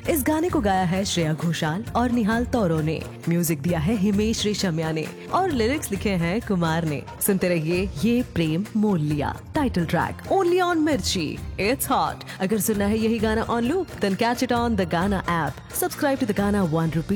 इस गाने को गाया है श्रेया घोषाल और निहाल तौरो ने। म्यूजिक दिया है हिमेश रेशमिया ने और लिरिक्स लिखे हैं कुमार ने। सुनते रहिए ये प्रेम मोल लिया, टाइटल ट्रैक ओनली ऑन मिर्ची। It's hot. अगर सुनना है यही गाना on loop, then catch it on the गाना ऐप। सब्सक्राइब टू द गाना ₹1